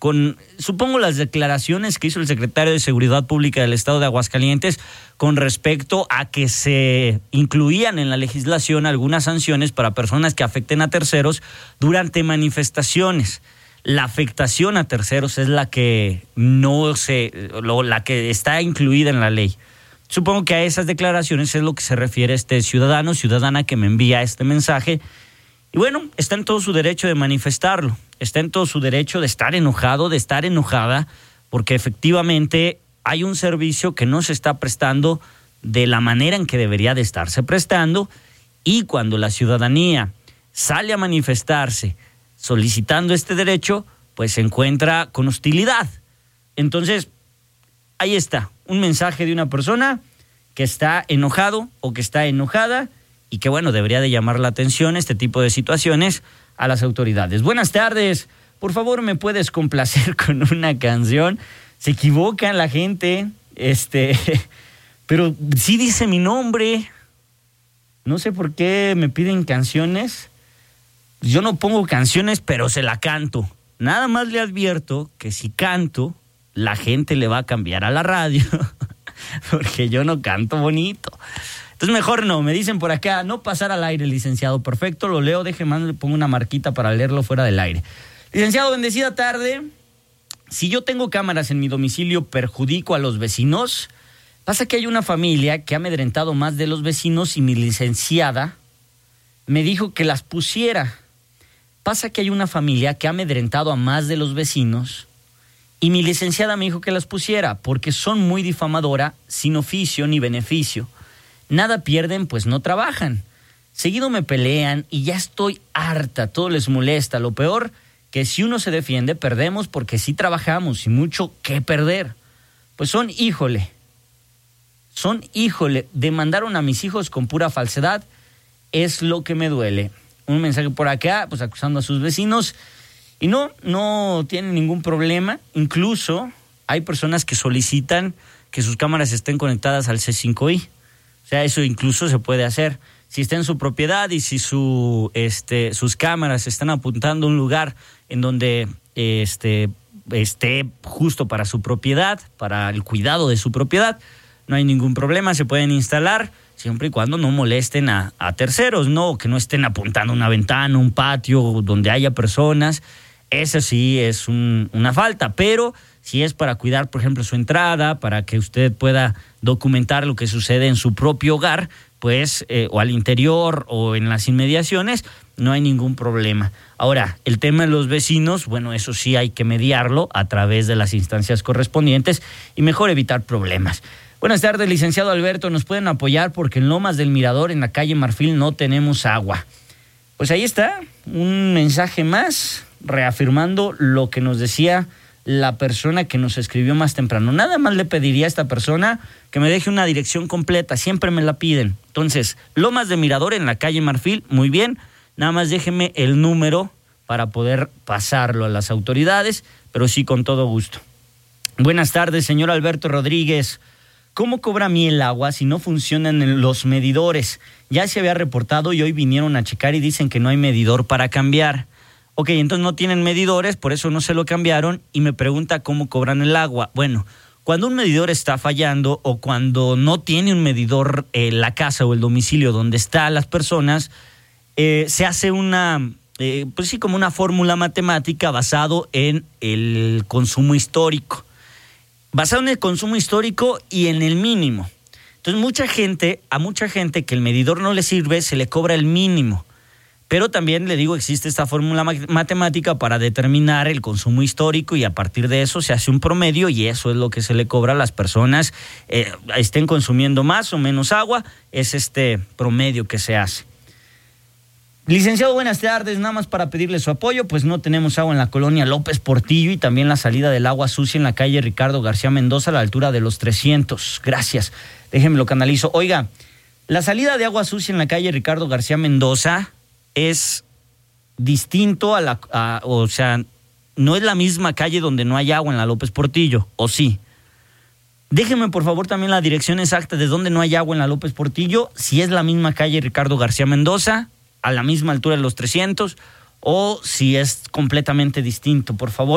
con, supongo, las declaraciones que hizo el secretario de Seguridad Pública del Estado de Aguascalientes con respecto a que se incluían en la legislación algunas sanciones para personas que afecten a terceros durante manifestaciones. La afectación a terceros es la que la que está incluida en la ley. Supongo que a esas declaraciones es lo que se refiere este ciudadana que me envía este mensaje. Y bueno, está en todo su derecho de manifestarlo, está en todo su derecho de estar enojado, de estar enojada, porque efectivamente hay un servicio que no se está prestando de la manera en que debería de estarse prestando, y cuando la ciudadanía sale a manifestarse solicitando este derecho, pues se encuentra con hostilidad. Entonces, ahí está, un mensaje de una persona que está enojado o que está enojada, y que bueno, debería de llamar la atención este tipo de situaciones a las autoridades. Buenas tardes, por favor, ¿me puedes complacer con una canción? Se equivocan la gente, pero sí dice mi nombre. No sé por qué me piden canciones. Yo no pongo canciones, pero se la canto. Nada más le advierto que si canto, la gente le va a cambiar a la radio, porque yo no canto bonito. Entonces mejor no, me dicen por acá, no pasar al aire, licenciado. Perfecto, lo leo, déjeme, le pongo una marquita para leerlo fuera del aire. Licenciado, bendecida tarde. Si yo tengo cámaras en mi domicilio, ¿perjudico a los vecinos? Pasa que hay una familia que ha amedrentado más de los vecinos y mi licenciada me dijo que las pusiera. Pasa que hay una familia que ha amedrentado a más de los vecinos y mi licenciada me dijo que las pusiera porque son muy difamadora, sin oficio ni beneficio. Nada pierden, pues no trabajan. Seguido me pelean y ya estoy harta, todo les molesta. Lo peor, que si uno se defiende, perdemos porque sí trabajamos y mucho que perder. Pues demandaron a mis hijos con pura falsedad, es lo que me duele. Un mensaje por acá, pues acusando a sus vecinos, y no tienen ningún problema. Incluso hay personas que solicitan que sus cámaras estén conectadas al C5I. O sea, eso incluso se puede hacer. Si está en su propiedad y si sus cámaras están apuntando a un lugar en donde esté justo para su propiedad, para el cuidado de su propiedad, no hay ningún problema, se pueden instalar siempre y cuando no molesten a terceros, no que no estén apuntando una ventana, un patio donde haya personas. Eso sí es una falta, pero si es para cuidar, por ejemplo, su entrada, para que usted pueda documentar lo que sucede en su propio hogar, pues, o al interior o en las inmediaciones, no hay ningún problema. Ahora, el tema de los vecinos, bueno, eso sí hay que mediarlo a través de las instancias correspondientes y mejor evitar problemas. Buenas tardes, licenciado Alberto, ¿nos pueden apoyar? Porque en Lomas del Mirador, en la calle Marfil, no tenemos agua. Pues ahí está, un mensaje más, reafirmando lo que nos decía la persona que nos escribió más temprano. Nada más le pediría a esta persona que me deje una dirección completa, siempre me la piden. Entonces, Lomas de Mirador en la calle Marfil, muy bien, nada más déjeme el número para poder pasarlo a las autoridades, pero sí con todo gusto. Buenas tardes, señor Alberto Rodríguez. ¿Cómo cobra el agua si no funcionan los medidores? Ya se había reportado y hoy vinieron a checar y dicen que no hay medidor para cambiar. Ok, entonces no tienen medidores, por eso no se lo cambiaron, y me pregunta cómo cobran el agua. Bueno, cuando un medidor está fallando o cuando no tiene un medidor la casa o el domicilio donde están las personas, se hace como una fórmula matemática basado en el consumo histórico. Basado en el consumo histórico y en el mínimo. Entonces a mucha gente que el medidor no le sirve, se le cobra el mínimo. Pero también le digo, existe esta fórmula matemática para determinar el consumo histórico y a partir de eso se hace un promedio y eso es lo que se le cobra a las personas, estén consumiendo más o menos agua, es este promedio que se hace. Licenciado, buenas tardes, nada más para pedirle su apoyo, pues no tenemos agua en la colonia López Portillo y también la salida del agua sucia en la calle Ricardo García Mendoza a la altura de los 300. Gracias, déjenme lo canalizo. Oiga, la salida de agua sucia en la calle Ricardo García Mendoza es distinto o sea, no es la misma calle donde no hay agua en la López Portillo, ¿o sí? Déjenme por favor también la dirección exacta de donde no hay agua en la López Portillo, si es la misma calle Ricardo García Mendoza, a la misma altura de los 300, o si es completamente distinto, por favor.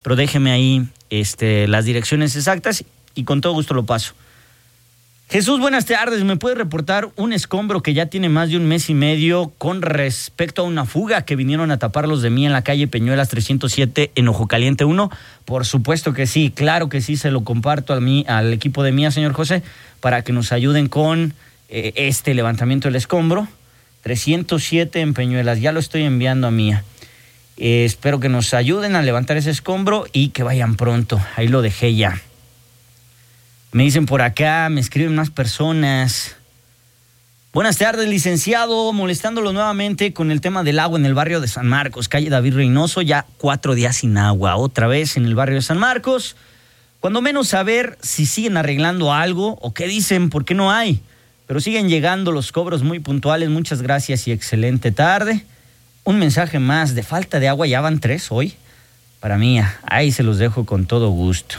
pero déjeme ahí las direcciones exactas y con todo gusto lo paso. Jesús, buenas tardes. ¿Me puede reportar un escombro que ya tiene más de un mes y medio con respecto a una fuga que vinieron a tapar los de mí en la calle Peñuelas 307 en Ojo Caliente 1? Por supuesto que sí, claro que sí, se lo comparto al equipo de Mía, señor José, para que nos ayuden con este levantamiento del escombro. 307 en Peñuelas, ya lo estoy enviando a Mía. Espero que nos ayuden a levantar ese escombro y que vayan pronto. Ahí lo dejé ya. Me dicen por acá, me escriben más personas. Buenas tardes, licenciado, molestándolo nuevamente con el tema del agua en el barrio de San Marcos, calle David Reynoso, ya 4 días sin agua, otra vez en el barrio de San Marcos. Cuando menos saber si siguen arreglando algo o qué dicen, por qué no hay. Pero siguen llegando los cobros muy puntuales, muchas gracias y excelente tarde. Un mensaje más de falta de agua, ya van 3 hoy. Para mí, ahí se los dejo con todo gusto.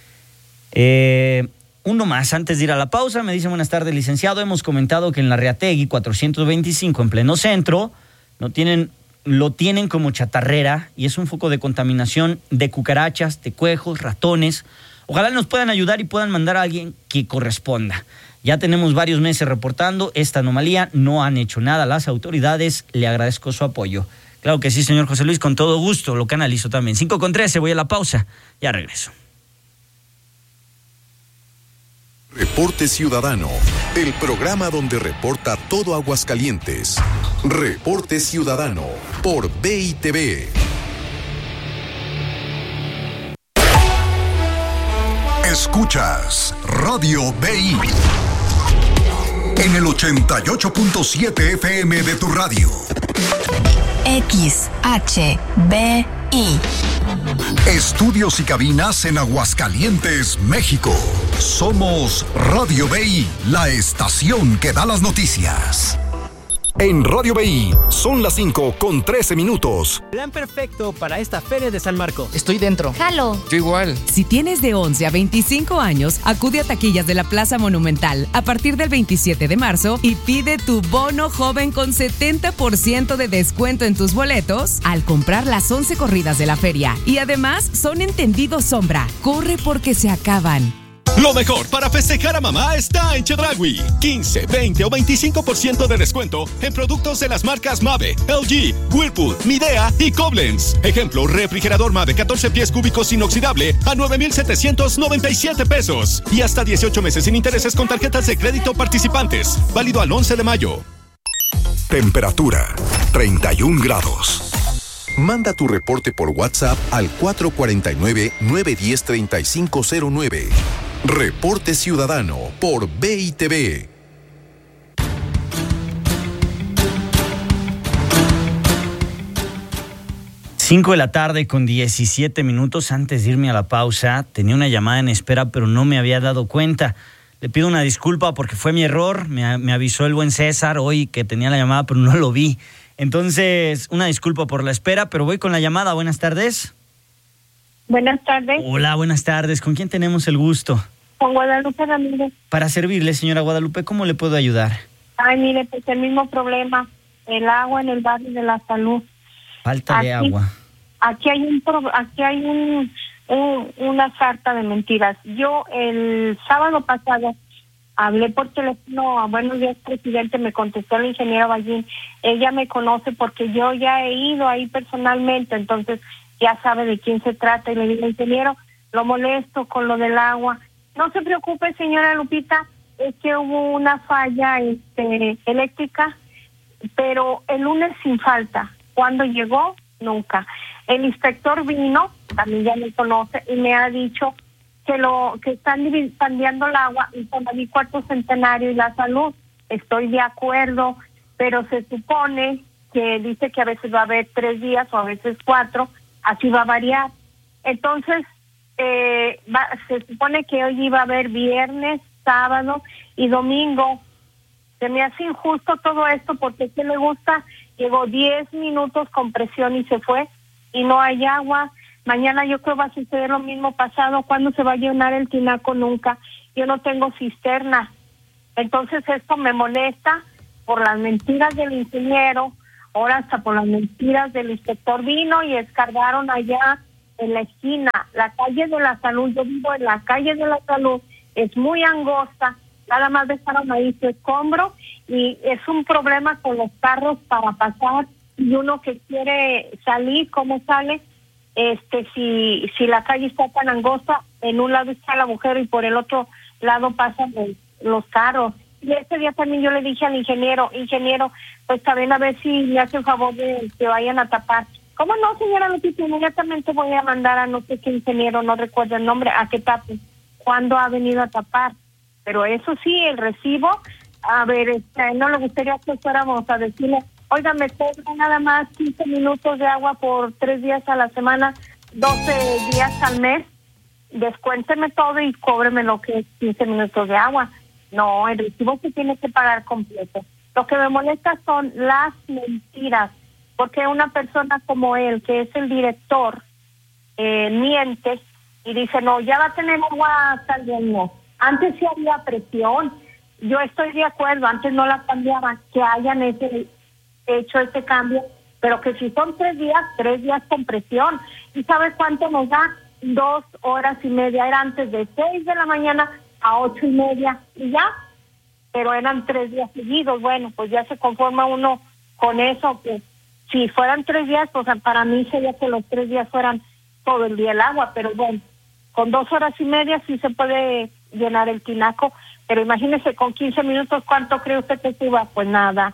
Uno más antes de ir a la pausa, me dice: buenas tardes, licenciado, hemos comentado que en la Reategui 425 en pleno centro lo tienen como chatarrera y es un foco de contaminación de cucarachas, de cuejos, ratones. Ojalá nos puedan ayudar y puedan mandar a alguien que corresponda. Ya tenemos varios meses reportando esta anomalía, no han hecho nada las autoridades, le agradezco su apoyo. Claro que sí, señor José Luis, con todo gusto, lo canalizo también. 5:13, voy a la pausa, ya regreso. Reporte Ciudadano, el programa donde reporta todo Aguascalientes. Reporte Ciudadano por BITV. Escuchas Radio BI en el 88.7 FM de tu radio. XHBI. Estudios y cabinas en Aguascalientes, México. Somos Radio BI, la estación que da las noticias. En Radio BI son las 5:13. Plan perfecto para esta feria de San Marcos. Estoy dentro. Jalo. Yo igual. Si tienes de 11 a 25 años, acude a taquillas de la Plaza Monumental a partir del 27 de marzo y pide tu bono joven con 70% de descuento en tus boletos al comprar las 11 corridas de la feria. Y además son entendidos sombra. Corre porque se acaban. Lo mejor para festejar a mamá está en Chedraui. 15, 20 o 25% de descuento en productos de las marcas Mave, LG, Whirlpool, Midea y Koblenz. Ejemplo, refrigerador Mave 14 pies cúbicos inoxidable a 9,797 pesos. Y hasta 18 meses sin intereses con tarjetas de crédito participantes. Válido al 11 de mayo. Temperatura, 31 grados. Manda tu reporte por WhatsApp al 449-910-3509. Reporte Ciudadano por BITV. Cinco de la tarde con 17 minutos. Antes de irme a la pausa, tenía una llamada en espera, pero no me había dado cuenta. Le pido una disculpa porque fue mi error. Me avisó el buen César hoy que tenía la llamada, pero no lo vi. Entonces, una disculpa por la espera, pero voy con la llamada. Buenas tardes. Buenas tardes. Hola, buenas tardes. ¿Con quién tenemos el gusto? Con Guadalupe Ramírez. Para servirle, señora Guadalupe, ¿cómo le puedo ayudar? Ay, mire, pues el mismo problema, el agua en el barrio de la Salud. Falta de agua. Aquí hay una sarta de mentiras. Yo el sábado pasado hablé por teléfono a Buenos Días, presidente, me contestó la ingeniera Ballín. Ella me conoce porque yo ya he ido ahí personalmente, entonces ya sabe de quién se trata. Y le digo, ingeniero, lo molesto con lo del agua. No se preocupe, señora Lupita, es que hubo una falla eléctrica, pero el lunes sin falta. ¿Cuándo llegó? Nunca. El inspector vino, también ya me conoce, y me ha dicho que están cambiando el agua y con el Cuarto Centenario y la Salud. Estoy de acuerdo, pero se supone que dice que a veces va a haber 3 días o a veces 4, así va a variar. Entonces, se supone que hoy iba a haber viernes, sábado y domingo. Se me hace injusto todo esto porque ¿qué le gusta? Llegó 10 minutos con presión y se fue y no hay agua. Mañana yo creo va a suceder lo mismo pasado. ¿Cuándo se va a llenar el tinaco? Nunca. Yo no tengo cisterna. Entonces esto me molesta por las mentiras del ingeniero, ahora hasta por las mentiras del inspector. Vino y escarbaron allá en la esquina. La calle de la Salud, yo vivo en la calle de la Salud, es muy angosta, nada más dejaron ahí su escombro y es un problema con los carros para pasar, y uno que quiere salir, ¿cómo sale? Si la calle está tan angosta, en un lado está la mujer y por el otro lado pasan los carros. Y ese día también yo le dije al ingeniero, pues también a ver si me hace el favor de que vayan a tapar. ¿Cómo no, señora Leticia? Inmediatamente voy a mandar a no sé qué ingeniero, no recuerdo el nombre, a que tape. ¿Cuándo ha venido a tapar? Pero eso sí, el recibo, a ver, no le gustaría que fuéramos a decirle, oiga, me cobra nada más 15 minutos de agua por 3 días a la semana, 12 días al mes, descuénteme todo y cóbreme lo que es 15 minutos de agua. No, el recibo se tiene que pagar completo. Lo que me molesta son las mentiras, porque una persona como él, que es el director, miente y dice, no, ya va a tener agua hasta el no. Antes sí había presión, yo estoy de acuerdo, antes no la cambiaban, que hayan hecho ese cambio, pero que si son 3 días con presión. ¿Y sabes cuánto nos da? 2 horas y media, era antes de 6 de la mañana a 8:30 y ya, pero eran 3 días seguidos. Bueno, pues ya se conforma uno con eso, que si fueran 3 días, pues para mí sería que los 3 días fueran todo el día el agua, pero bueno, con 2 horas y media sí se puede llenar el tinaco, pero imagínese con 15 minutos, ¿cuánto cree usted que suba? Pues nada.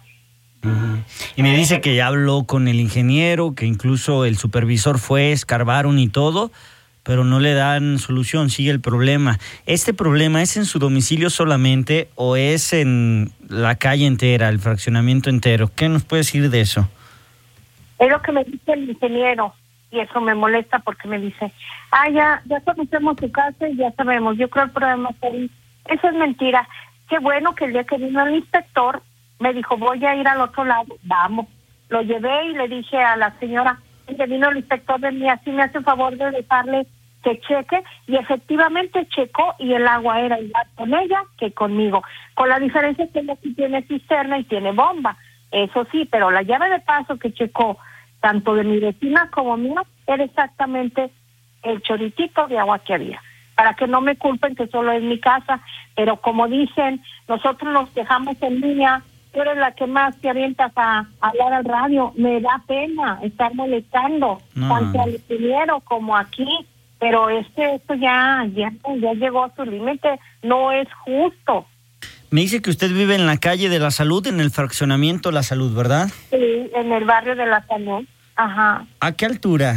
Y me dice que ya habló con el ingeniero, que incluso el supervisor fue, escarbaron y todo, pero no le dan solución, sigue el problema. ¿Este problema es en su domicilio solamente o es en la calle entera, el fraccionamiento entero? ¿Qué nos puede decir de eso? Es lo que me dice el ingeniero, y eso me molesta porque me dice, ya conocemos su casa y ya sabemos, yo creo el problema es ahí. Eso es mentira. Qué bueno que el día que vino el inspector, me dijo, voy a ir al otro lado, vamos. Lo llevé y le dije a la señora, que vino el inspector de mí, así me hace un favor de dejarle que cheque, y efectivamente checó y el agua era igual con ella que conmigo, con la diferencia que ella sí tiene cisterna y tiene bomba, eso sí, pero la llave de paso que checó tanto de mi vecina como mía era exactamente el chorritito de agua que había, para que no me culpen que solo es mi casa, pero como dicen, nosotros nos dejamos en línea, tú eres la que más te avientas a hablar al radio, me da pena estar molestando, tanto al ingeniero como aquí, pero esto ya llegó a su límite, no es justo. Me dice que usted vive en la calle de la Salud, en el fraccionamiento La Salud, ¿verdad? Sí, en el barrio de La Salud, ajá. ¿A qué altura?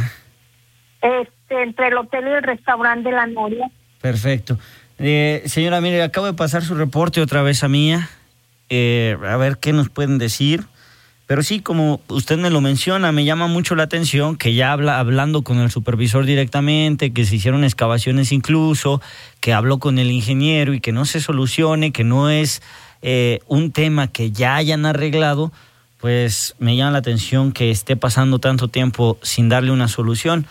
Entre el hotel y el restaurante de La Noria. Perfecto. Señora, mire, acabo de pasar su reporte otra vez a Mía, a ver qué nos pueden decir. Pero sí, como usted me lo menciona, me llama mucho la atención que ya hablando con el supervisor directamente, que se hicieron excavaciones incluso, que habló con el ingeniero y que no se solucione, que no es un tema que ya hayan arreglado, pues me llama la atención que esté pasando tanto tiempo sin darle una solución.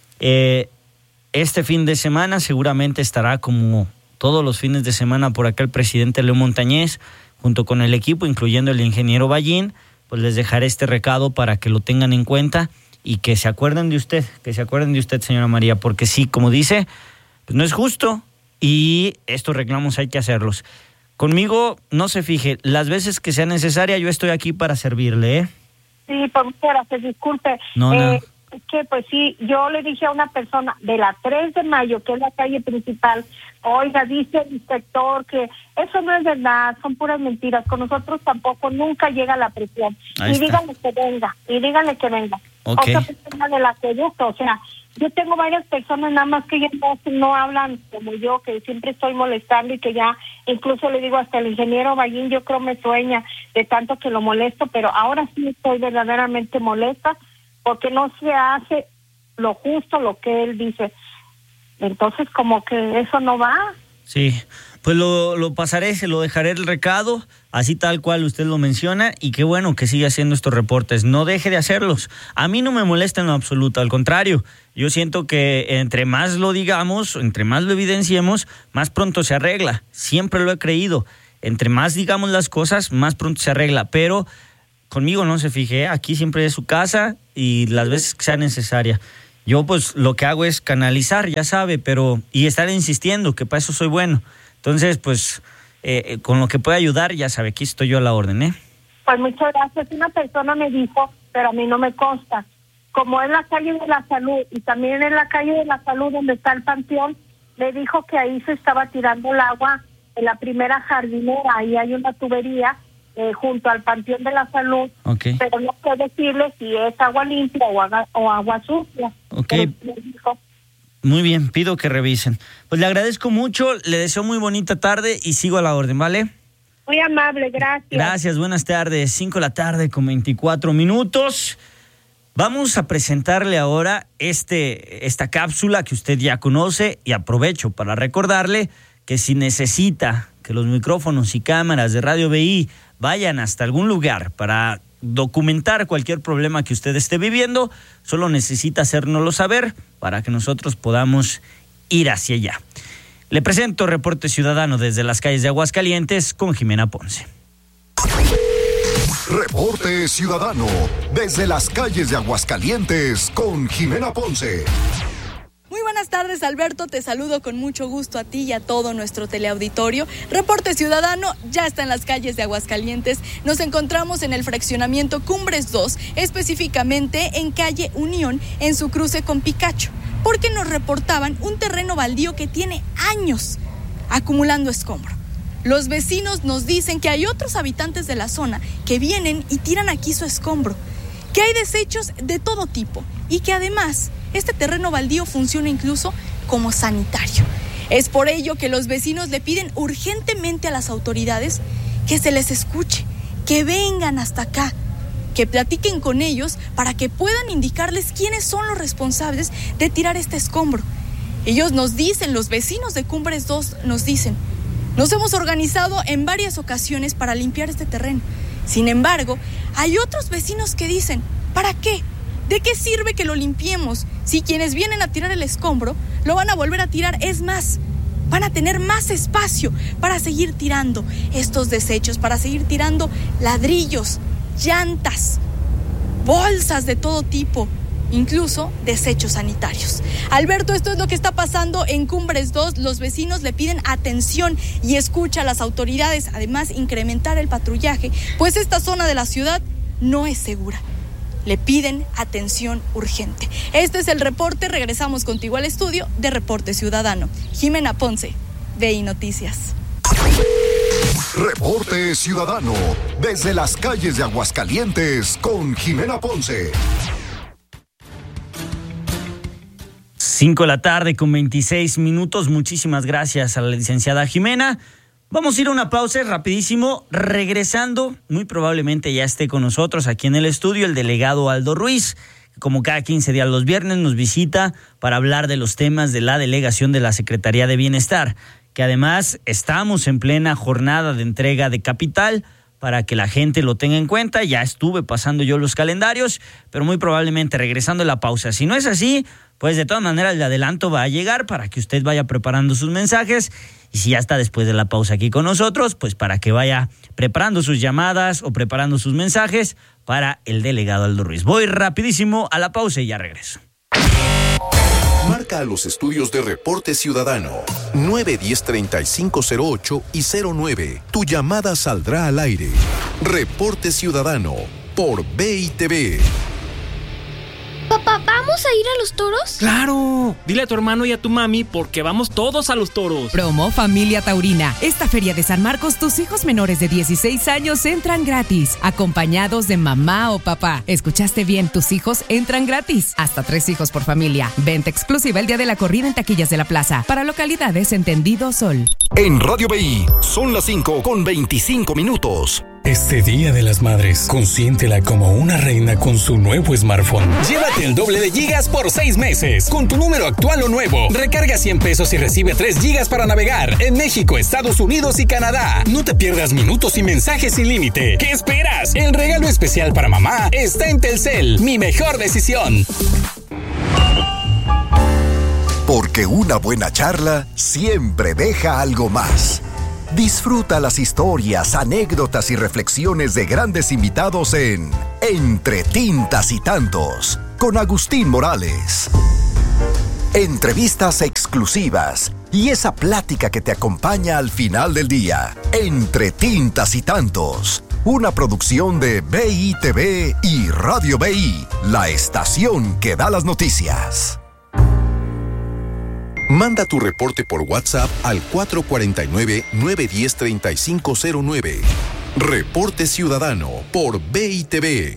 Este fin de semana seguramente estará, como todos los fines de semana, por acá el presidente León Montañez, junto con el equipo, incluyendo el ingeniero Ballín. Pues les dejaré este recado para que lo tengan en cuenta y que se acuerden de usted, señora María, porque sí, como dice, pues no es justo y estos reclamos hay que hacerlos. Conmigo, no se fije, las veces que sea necesaria, yo estoy aquí para servirle, ¿eh? Sí, por muchas gracias, disculpe. No. Es que pues sí, yo le dije a una persona de la 3 de mayo, que es la calle principal, oiga, dice el inspector que eso no es verdad, son puras mentiras, con nosotros tampoco, nunca llega la presión. Ahí está. díganle que venga. Okay. Otra persona del acueducto, o sea, yo tengo varias personas nada más que ya no hablan como yo, que siempre estoy molestando y que ya incluso le digo hasta el ingeniero Ballín, yo creo me sueña de tanto que lo molesto, pero ahora sí estoy verdaderamente molesta porque no se hace lo justo, lo que él dice. Entonces, como que eso no va. Sí, pues lo pasaré, se lo dejaré el recado, así tal cual usted lo menciona, y qué bueno que siga haciendo estos reportes. No deje de hacerlos. A mí no me molesta en lo absoluto, al contrario. Yo siento que entre más lo digamos, entre más lo evidenciemos, más pronto se arregla. Siempre lo he creído. Entre más digamos las cosas, más pronto se arregla. Pero conmigo no se fije, aquí siempre es su casa y las veces que sea necesaria. Yo pues lo que hago es canalizar, ya sabe, y estar insistiendo, que para eso soy bueno. Entonces, pues, con lo que pueda ayudar, ya sabe, aquí estoy yo a la orden, ¿eh? Pues muchas gracias. Una persona me dijo, pero a mí no me consta, como es la calle de la Salud y también en la calle de la Salud donde está el panteón, me dijo que ahí se estaba tirando el agua en la primera jardinera. Ahí hay una tubería junto al panteón de la Salud, okay. Pero no sé decirle si es agua limpia o agua sucia. Okay. Muy bien, pido que revisen. Pues le agradezco mucho, le deseo muy bonita tarde y sigo a la orden, ¿vale? Muy amable, gracias. Gracias, buenas tardes, 5:24 p.m. Vamos a presentarle ahora esta cápsula que usted ya conoce y aprovecho para recordarle que si necesita que los micrófonos y cámaras de Radio BI vayan hasta algún lugar para documentar cualquier problema que usted esté viviendo, solo necesita hacérnoslo saber para que nosotros podamos ir hacia allá. Le presento Reporte Ciudadano desde las calles de Aguascalientes con Jimena Ponce. Reporte Ciudadano desde las calles de Aguascalientes con Jimena Ponce. Muy buenas tardes, Alberto, te saludo con mucho gusto a ti y a todo nuestro teleauditorio. Reporte Ciudadano ya está en las calles de Aguascalientes. Nos encontramos en el fraccionamiento Cumbres 2, específicamente en calle Unión, en su cruce con Picacho, porque nos reportaban un terreno baldío que tiene años acumulando escombro. Los vecinos nos dicen que hay otros habitantes de la zona que vienen y tiran aquí su escombro, que hay desechos de todo tipo y que además este terreno baldío funciona incluso como sanitario. Es por ello que los vecinos le piden urgentemente a las autoridades que se les escuche, que vengan hasta acá, que platiquen con ellos para que puedan indicarles quiénes son los responsables de tirar este escombro. Ellos nos dicen, los vecinos de Cumbres 2 nos dicen: nos hemos organizado en varias ocasiones para limpiar este terreno. Sin embargo, hay otros vecinos que dicen: ¿para qué? ¿De qué sirve que lo limpiemos si quienes vienen a tirar el escombro lo van a volver a tirar? Es más, van a tener más espacio para seguir tirando estos desechos, para seguir tirando ladrillos, llantas, bolsas de todo tipo, incluso desechos sanitarios. Alberto, esto es lo que está pasando en Cumbres 2. Los vecinos le piden atención y escucha a las autoridades, además incrementar el patrullaje, pues esta zona de la ciudad no es segura. Le piden atención urgente. Este es el reporte. Regresamos contigo al estudio de Reporte Ciudadano. Jimena Ponce, BI Noticias. Reporte Ciudadano desde las calles de Aguascalientes con Jimena Ponce. 5:26 p.m. Muchísimas gracias a la licenciada Jimena. Vamos a ir a una pausa rapidísimo. Regresando, muy probablemente ya esté con nosotros aquí en el estudio el delegado Aldo Ruiz, que como cada 15 días los viernes nos visita para hablar de los temas de la delegación de la Secretaría de Bienestar, que además estamos en plena jornada de entrega de capital para que la gente lo tenga en cuenta. Ya estuve pasando yo los calendarios, pero muy probablemente regresando a la pausa. Si no es así, pues de todas maneras el adelanto va a llegar para que usted vaya preparando sus mensajes. Y si ya está después de la pausa aquí con nosotros, pues para que vaya preparando sus llamadas o preparando sus mensajes para el delegado Aldo Ruiz. Voy rapidísimo a la pausa y ya regreso. Marca a los estudios de Reporte Ciudadano 910-3508 y 09. Tu llamada saldrá al aire. Reporte Ciudadano por BITV. Papá, ¿vamos a ir a los toros? ¡Claro! Dile a tu hermano y a tu mami porque vamos todos a los toros. Promo Familia Taurina. Esta feria de San Marcos, tus hijos menores de 16 años entran gratis, acompañados de mamá o papá. ¿Escuchaste bien? Tus hijos entran gratis. Hasta 3 hijos por familia. Venta exclusiva el día de la corrida en taquillas de la plaza. Para localidades Entendido Sol. En Radio BI son las 5:25. Este Día de las Madres, consiéntela como una reina con su nuevo smartphone. Llévate el doble de gigas por 6 meses. Con tu número actual o nuevo. Recarga 100 pesos y recibe 3 gigas para navegar en México, Estados Unidos y Canadá. No te pierdas minutos y mensajes sin límite. ¿Qué esperas? El regalo especial para mamá está en Telcel. Mi mejor decisión. Porque una buena charla siempre deja algo más. Disfruta las historias, anécdotas y reflexiones de grandes invitados en Entre Tintas y Tantos, con Agustín Morales. entrevistas exclusivas y esa plática que te acompaña al final del día. Entre Tintas y Tantos, una producción de BITV y Radio BI, la estación que da las noticias. Manda tu reporte por WhatsApp al 449-910-3509. Reporte Ciudadano por BITV.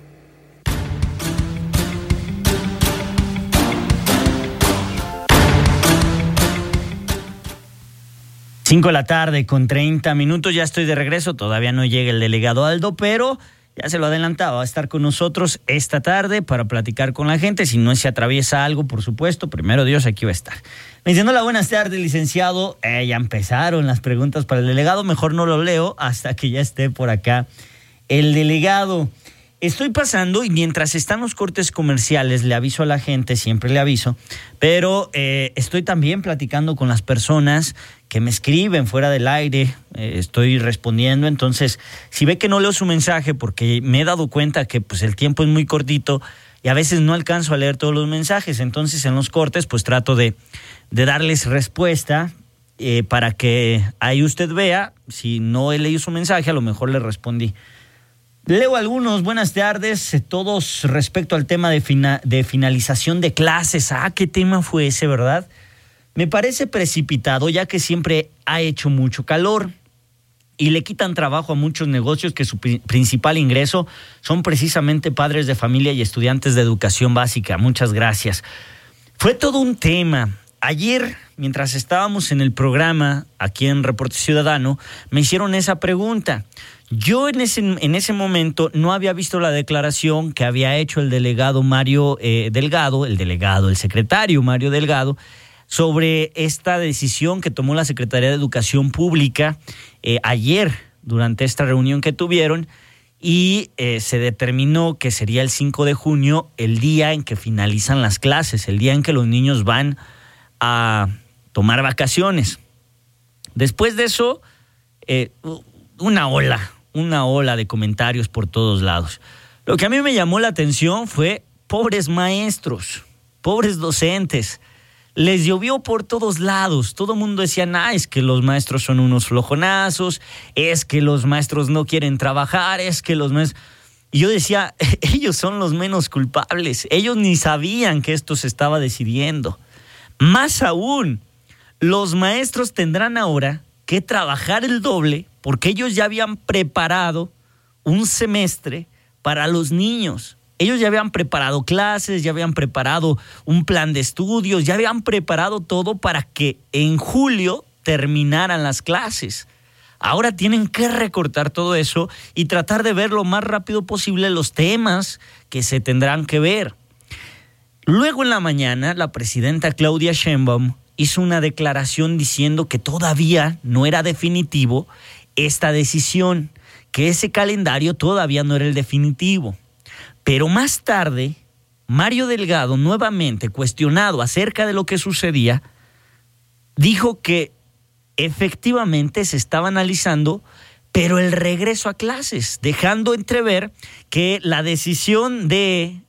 Cinco de la tarde con 30 minutos, ya estoy de regreso, todavía no llega el delegado Aldo, pero ya se lo adelantaba, va a estar con nosotros esta tarde para platicar con la gente. Si no se atraviesa algo, por supuesto, primero Dios, aquí va a estar. Me diciendo la buenas tardes, licenciado. Ya empezaron las preguntas para el delegado, mejor no lo leo hasta que ya esté por acá el delegado. Estoy pasando y mientras están los cortes comerciales le aviso a la gente, siempre le aviso, pero estoy también platicando con las personas que me escriben fuera del aire, estoy respondiendo. Entonces, si ve que no leo su mensaje, porque me he dado cuenta que pues el tiempo es muy cortito y a veces no alcanzo a leer todos los mensajes, entonces en los cortes pues trato de darles respuesta para que ahí usted vea, si no he leído su mensaje, a lo mejor le respondí. Leo algunos, buenas tardes, todos respecto al tema de finalización de clases. ¿Qué tema fue ese, verdad? Me parece precipitado, ya que siempre ha hecho mucho calor y le quitan trabajo a muchos negocios que su principal ingreso son precisamente padres de familia y estudiantes de educación básica. Muchas gracias. Fue todo un tema. Ayer, mientras estábamos en el programa, aquí en Reporte Ciudadano, me hicieron esa pregunta. Yo en ese momento no había visto la declaración que había hecho el delegado Mario Delgado, el secretario Mario Delgado, sobre esta decisión que tomó la Secretaría de Educación Pública ayer durante esta reunión que tuvieron, y se determinó que sería el 5 de junio el día en que finalizan las clases, el día en que los niños van a tomar vacaciones. Después de eso, una ola de comentarios por todos lados. Lo que a mí me llamó la atención fue pobres maestros, pobres docentes. Les llovió por todos lados. Todo el mundo decía, es que los maestros son unos flojonazos, es que los maestros no quieren trabajar, es que los maestros... Y yo decía, ellos son los menos culpables. Ellos ni sabían que esto se estaba decidiendo. Más aún, los maestros tendrán ahora que trabajar el doble porque ellos ya habían preparado un semestre para los niños. Ellos ya habían preparado clases, ya habían preparado un plan de estudios, ya habían preparado todo para que en julio terminaran las clases. Ahora tienen que recortar todo eso y tratar de ver lo más rápido posible los temas que se tendrán que ver. Luego en la mañana, la presidenta Claudia Sheinbaum hizo una declaración diciendo que todavía no era definitivo esta decisión, que ese calendario todavía no era el definitivo. Pero más tarde, Mario Delgado, nuevamente cuestionado acerca de lo que sucedía, dijo que efectivamente se estaba analizando, pero el regreso a clases, dejando entrever que la decisión de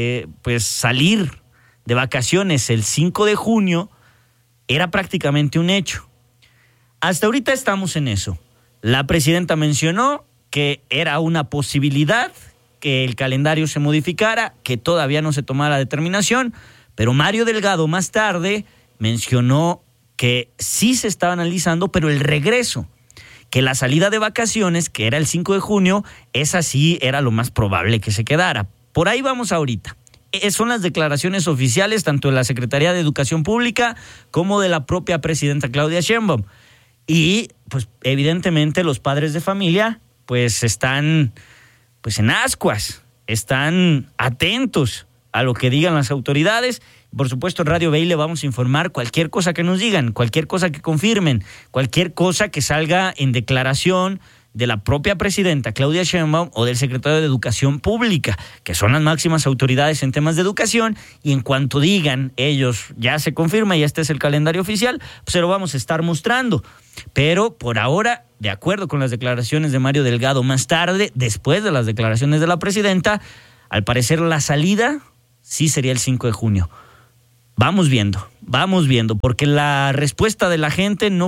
salir de vacaciones el 5 de junio era prácticamente un hecho. Hasta ahorita estamos en eso. La presidenta mencionó que era una posibilidad que el calendario se modificara, que todavía no se tomara la determinación, pero Mario Delgado más tarde mencionó que sí se estaba analizando, pero el regreso, que la salida de vacaciones, que era el 5 de junio, esa sí era lo más probable que se quedara. Por ahí vamos ahorita. Son las declaraciones oficiales tanto de la Secretaría de Educación Pública como de la propia presidenta Claudia Sheinbaum. Y pues evidentemente los padres de familia pues están en ascuas, están atentos a lo que digan las autoridades. Por supuesto, en Radio BI le vamos a informar cualquier cosa que nos digan, cualquier cosa que confirmen, cualquier cosa que salga en declaración de la propia presidenta Claudia Sheinbaum o del secretario de Educación Pública, que son las máximas autoridades en temas de educación, y en cuanto digan ellos, ya se confirma y este es el calendario oficial, pues se lo vamos a estar mostrando. Pero por ahora, de acuerdo con las declaraciones de Mario Delgado más tarde, después de las declaraciones de la presidenta, al parecer la salida sí sería el 5 de junio. vamos viendo, porque la respuesta de la gente no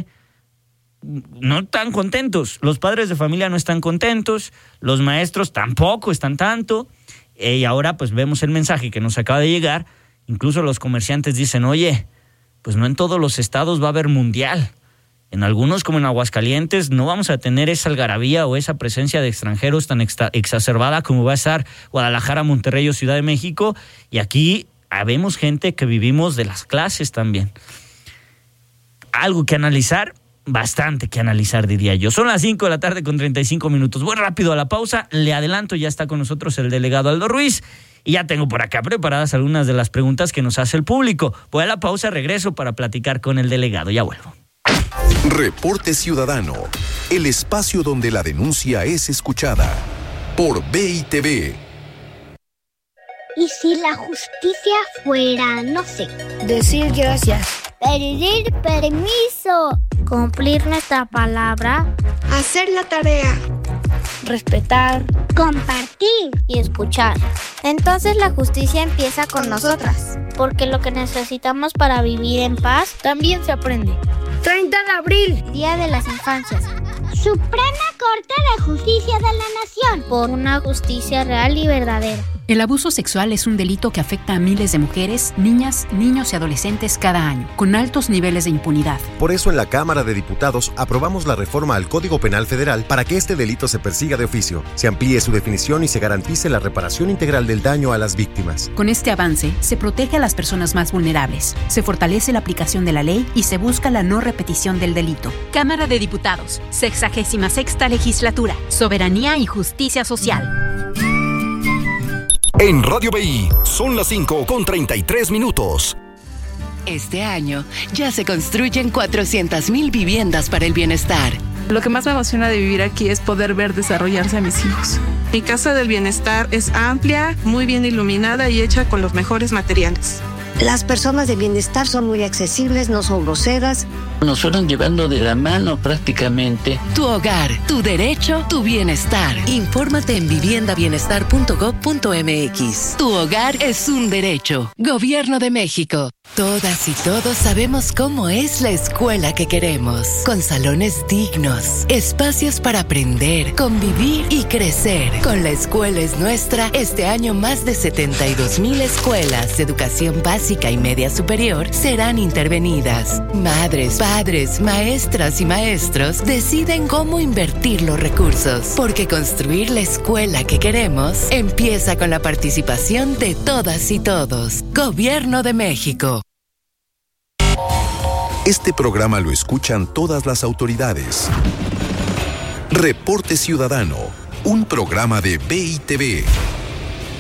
están contentos. Los padres de familia no están contentos, los maestros tampoco están tanto, y ahora pues vemos el mensaje que nos acaba de llegar. Incluso los comerciantes dicen, oye, pues no en todos los estados va a haber mundial. En algunos, como en Aguascalientes, no vamos a tener esa algarabía o esa presencia de extranjeros tan exacerbada como va a estar Guadalajara, Monterrey o Ciudad de México. Y aquí habemos gente que vivimos de las clases también. Algo que analizar, bastante que analizar, diría yo. Son las 5 de la tarde con 35 minutos. Voy rápido a la pausa. Le adelanto, ya está con nosotros el delegado Aldo Ruiz. Y ya tengo por acá preparadas algunas de las preguntas que nos hace el público. Voy a la pausa, regreso para platicar con el delegado. Ya vuelvo. Reporte Ciudadano, el espacio donde la denuncia es escuchada. Por BITV. ¿Y si la justicia fuera, no sé? Decir gracias. Pedir permiso. Cumplir nuestra palabra. Hacer la tarea. Respetar. Compartir y escuchar. Entonces la justicia empieza con nosotras, porque lo que necesitamos para vivir en paz también se aprende. 30 de abril, Día de las Infancias. Suprema Corte de Justicia de la Nación. Por una justicia real y verdadera. El abuso sexual es un delito que afecta a miles de mujeres, niñas, niños y adolescentes cada año, con altos niveles de impunidad. Por eso en la Cámara de Diputados aprobamos la reforma al Código Penal Federal para que este delito se persiga de oficio, se amplíe su definición y se garantice la reparación integral del daño a las víctimas. Con este avance, se protege a las personas más vulnerables, se fortalece la aplicación de la ley y se busca la no repetición del delito. Cámara de Diputados, 66ª Legislatura, Soberanía y Justicia Social. En Radio BI son las 5 con 33 minutos. Este año ya se construyen 400,000 viviendas para el bienestar. Lo que más me emociona de vivir aquí es poder ver desarrollarse a mis hijos. Mi casa del bienestar es amplia, muy bien iluminada y hecha con los mejores materiales. Las personas de bienestar son muy accesibles, no son groseras. Nos fueron llevando de la mano prácticamente. Tu hogar, tu derecho, tu bienestar. Infórmate en viviendabienestar.gov.mx. Tu hogar es un derecho. Gobierno de México. Todas y todos sabemos cómo es la escuela que queremos. Con salones dignos, espacios para aprender, convivir y crecer. Con La Escuela es Nuestra, este año más de 72,000 escuelas de educación básica y media superior serán intervenidas. Madres, padres, maestras y maestros deciden cómo invertir los recursos, porque construir la escuela que queremos empieza con la participación de todas y todos. Gobierno de México. Este programa lo escuchan todas las autoridades. Reporte Ciudadano, un programa de BITV.